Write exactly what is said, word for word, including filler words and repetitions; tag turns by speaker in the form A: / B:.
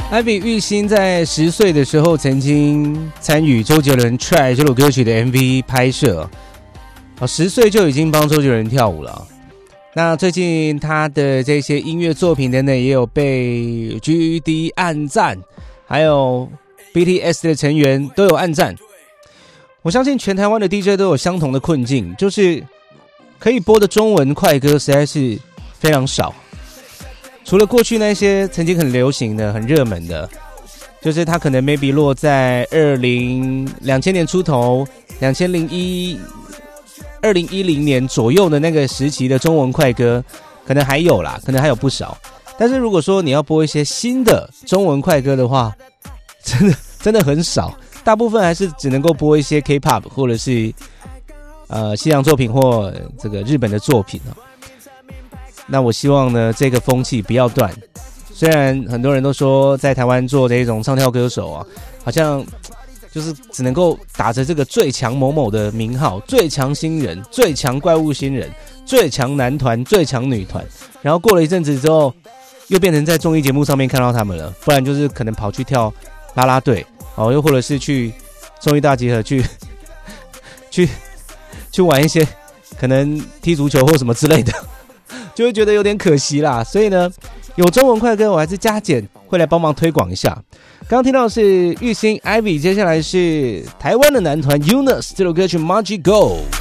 A: Ivy 玉兴在十岁的时候曾经参与周杰伦《Try》这首歌曲的 M V 拍摄，十岁就已经帮周杰伦跳舞了。那最近他的这些音乐作品等等也有被 G D 按赞，还有 B T S 的成员都有按赞。我相信全台湾的 D J 都有相同的困境，就是可以播的中文快歌实在是非常少。除了过去那些曾经很流行的很热门的，就是它可能 maybe 落在二零两千年出头两千零一二零一零年左右的那个时期的中文快歌可能还有啦，可能还有不少。但是如果说你要播一些新的中文快歌的话，真的真的很少，大部分还是只能够播一些 K-pop 或者是呃西洋作品或这个日本的作品哦。那我希望呢，这个风气不要断。虽然很多人都说在台湾做这种唱跳歌手啊，好像就是只能够打着这个最强某某的名号，最强新人、最强怪物新人、最强男团、最强女团，然后过了一阵子之后，又变成在综艺节目上面看到他们了，不然就是可能跑去跳啦啦队，哦，又或者是去综艺大集合去去去玩一些可能踢足球或什么之类的。就会觉得有点可惜啦，所以呢，有中文快歌我还是加减会来帮忙推广一下。刚刚听到的是玉兴 Ivy， 接下来是台湾的男团 Eunice 这首歌曲 Magic Go。